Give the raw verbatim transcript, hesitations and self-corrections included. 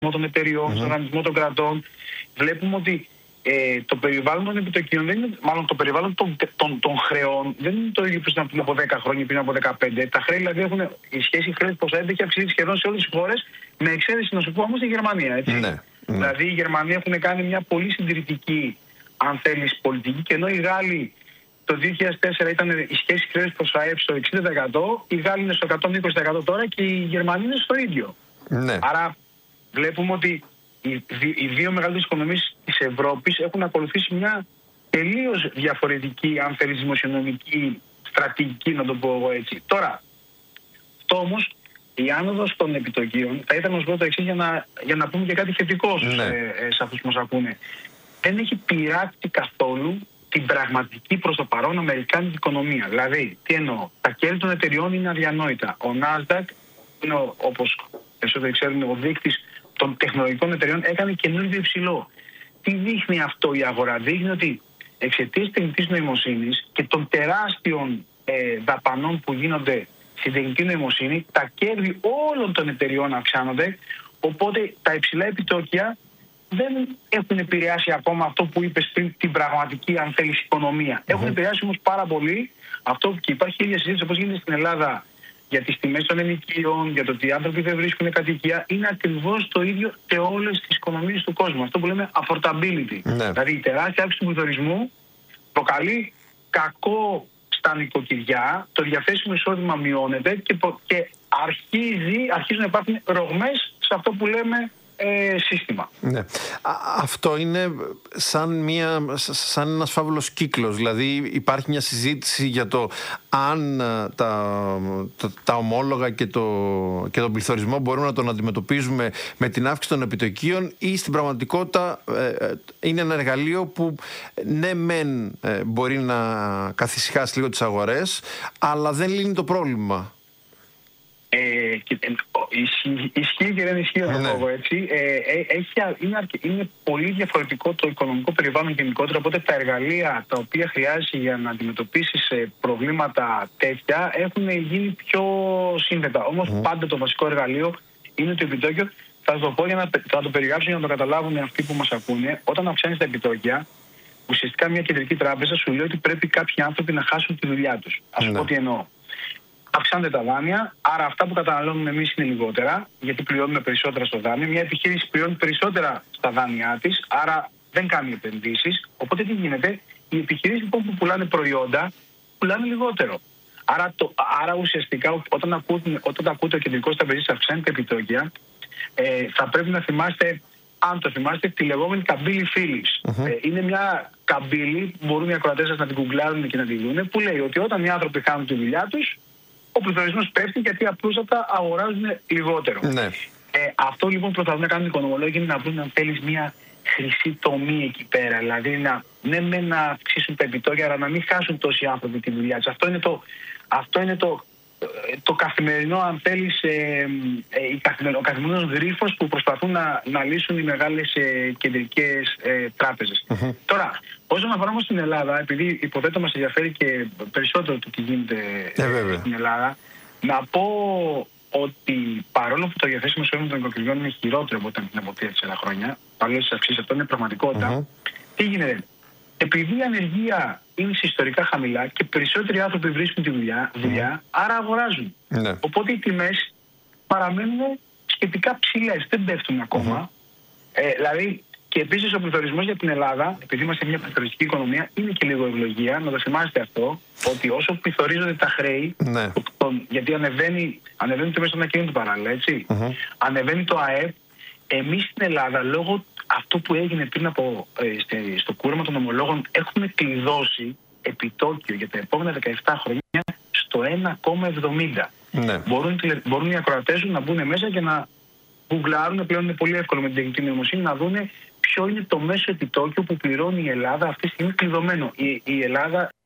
των εταιριών, mm-hmm. στον οργανισμό των κρατών. Βλέπουμε ότι ε, το περιβάλλον των επιτοκίων, δεν είναι, μάλλον το περιβάλλον των, των, των χρεών, δεν είναι το ίδιο πριν από δέκα χρόνια, πριν από δεκαπέντε. Τα χρέη δηλαδή έχουν, η σχέση χρέους-ποσά έχει αυξηθεί σχεδόν σε όλες τις χώρες, με εξαίρεση να σου πω όμως τη Γερμανία. Έτσι. Mm-hmm. Δηλαδή οι Γερμανοί έχουν κάνει μια πολύ συντηρητική, αν θέλεις, πολιτική, και ενώ οι Γάλλοι το δύο χιλιάδες τέσσερα ήταν η σχέση χρέους προς ΑΕΠ στο εξήντα τοις εκατό, οι Γάλλοι είναι στο εκατόν είκοσι τοις εκατό τώρα και οι Γερμανοί είναι στο ίδιο. Ναι. Άρα βλέπουμε ότι οι, οι δύο μεγαλύτερες οικονομίες της Ευρώπης έχουν ακολουθήσει μια τελείως διαφορετική, αν θέλεις, δημοσιονομική στρατηγική, να το πω εγώ έτσι. Τώρα, αυτό όμως, η άνοδος των επιτοκίων, θα ήθελα να σου πω το εξής για να, για να πούμε και κάτι θετικό στους, ναι. ε, ε, σε αυτούς που μας ακούνε. Δεν έχει πειράξει καθόλου την πραγματική προς το παρόν αμερικάνικη οικονομία. Δηλαδή, τι εννοώ, τα κέρδη των εταιριών είναι αδιανόητα. Ο Nasdaq, είναι, όπως περισσότεροι ξέρουν, ο δείκτης των τεχνολογικών εταιριών, έκανε καινούργιο υψηλό. Τι δείχνει αυτό η αγορά? Δείχνει ότι εξαιτίας της τεχνητής νοημοσύνης και των τεράστιων ε, δαπανών που γίνονται στην τεχνητή νοημοσύνη, τα κέρδη όλων των εταιριών αυξάνονται, οπότε τα υψηλά επιτόκια δεν έχουν επηρεάσει ακόμα αυτό που είπες πριν, την πραγματική, αν θέλεις, οικονομία. Mm-hmm. Έχουν επηρεάσει όμως πάρα πολύ αυτό, και υπάρχει η ίδια συζήτηση όπως γίνεται στην Ελλάδα για τις τιμές των ενοικίων, για το ότι οι άνθρωποι δεν βρίσκουν κατοικία. Είναι ακριβώς το ίδιο σε όλες τις οικονομίες του κόσμου. Αυτό που λέμε affordability. Mm-hmm. Δηλαδή η τεράστια αύξηση του πληθωρισμού προκαλεί κακό στα νοικοκυριά, το διαθέσιμο εισόδημα μειώνεται και, και αρχίζει, αρχίζουν να υπάρχουν ρογμές σε αυτό που λέμε Ε, σύστημα. Ναι. Α, αυτό είναι σαν, μια, σαν ένας φαύλος κύκλος. Δηλαδή υπάρχει μια συζήτηση για το αν τα, τα, τα ομόλογα και, το, και τον πληθωρισμό μπορούμε να τον αντιμετωπίζουμε με την αύξηση των επιτοκίων, ή στην πραγματικότητα ε, είναι ένα εργαλείο που ναι μεν ε, μπορεί να καθησυχάσει λίγο τις αγορές, αλλά δεν λύνει το πρόβλημα. Ε, και, ε, ισχύει, ισχύει και δεν ισχύει, να το πω έτσι. Ε, έχει, είναι, είναι πολύ διαφορετικό το οικονομικό περιβάλλον γενικότερα, οπότε τα εργαλεία τα οποία χρειάζεσαι για να αντιμετωπίσεις προβλήματα τέτοια έχουν γίνει πιο σύνθετα. Όμως mm. πάντα το βασικό εργαλείο είναι το επιτόκιο. Θα το πω για να θα το περιγράψω για να το καταλάβουν αυτοί που μας ακούνε. Όταν αυξάνεις τα επιτόκια, ουσιαστικά μια κεντρική τράπεζα σου λέει ότι πρέπει κάποιοι άνθρωποι να χάσουν τη δουλειά τους. Ας πω τι εννοώ. Αυξάνονται τα δάνεια, άρα αυτά που καταναλώνουμε εμείς είναι λιγότερα, γιατί πληρώνουμε περισσότερα στο δάνειο. Μια επιχείρηση πληρώνει περισσότερα στα δάνειά της, άρα δεν κάνει επενδύσεις. Οπότε τι γίνεται? Οι επιχειρήσεις λοιπόν που πουλάνε προϊόντα πουλάνε λιγότερο. Άρα, το, άρα ουσιαστικά όταν ακούτε, όταν ακούτε ο κεντρικός τραπεζίτης αυξάνει τα επιτόκια, ε, θα πρέπει να θυμάστε, αν το θυμάστε, τη λεγόμενη καμπύλη Phillips. Mm-hmm. Ε, είναι μια καμπύλη που μπορούν οι ακροατές σας να την γκουγκλάρουν και να τη δουν, που λέει ότι όταν οι άνθρωποι χάνουν τη δουλειά τους, ο πληθωρισμός πέφτει γιατί απλούστατα αγοράζουν λιγότερο. Ναι. Ε, αυτό λοιπόν προσπαθούν να κάνουν οι οικονομολόγοι, είναι να βρουν, αν θέλεις, μια χρυσή τομή εκεί πέρα. Δηλαδή να, ναι, με να αυξήσουν τα επιτόκια, αλλά να μην χάσουν τόσοι άνθρωποι τη δουλειά τους. Αυτό είναι το, αυτό είναι το, το καθημερινό, αν θέλεις, ε, ε, καθημερινό, ο καθημερινός γρίφος που προσπαθούν να, να λύσουν οι μεγάλες ε, κεντρικές ε, τράπεζες. Mm-hmm. Τώρα, όσον αφορά όμως στην Ελλάδα, επειδή υποθέτω μας ενδιαφέρει και περισσότερο το τι γίνεται ε, στην Ελλάδα, να πω ότι παρόλο που το διαθέσιμο εισόδημα των νοικοκυριών είναι χειρότερο από όταν πριν από τρία-τέσσερα χρόνια, παρόλο τις αυξήσεις, αυτό είναι πραγματικότητα. Mm-hmm. Τι γίνεται? Επειδή η ανεργία είναι σε ιστορικά χαμηλά και περισσότεροι άνθρωποι βρίσκουν τη δουλειά, δουλειά mm. άρα αγοράζουν. Mm. Οπότε οι τιμές παραμένουν σχετικά ψηλές, δεν πέφτουν ακόμα. Mm-hmm. Ε, δηλαδή, και επίσης ο πληθωρισμός για την Ελλάδα, επειδή είμαστε μια πληθωριστική οικονομία, είναι και λίγο ευλογία. Να το θυμάστε αυτό, ότι όσο πληθωρίζονται τα χρέη, mm. τον, γιατί ανεβαίνει, ανεβαίνει το μέσο των ακίνητων παράλληλα, έτσι, mm-hmm. ανεβαίνει το ΑΕΠ, εμείς στην Ελλάδα, λόγω αυτό που έγινε πριν από, ε, στο κούρεμα των ομολόγων, έχουμε κλειδώσει επιτόκιο για τα επόμενα δεκαεπτά χρόνια στο ένα κόμμα εβδομήντα. Ναι. Μπορούν, μπορούν οι ακροατές να μπουν μέσα και να γκουγκλάρουν, πλέον είναι πολύ εύκολο με την τεχνητή νοημοσύνη, να δουν ποιο είναι το μέσο επιτόκιο που πληρώνει η Ελλάδα αυτή τη στιγμή κλειδωμένο. Η, η Ελλάδα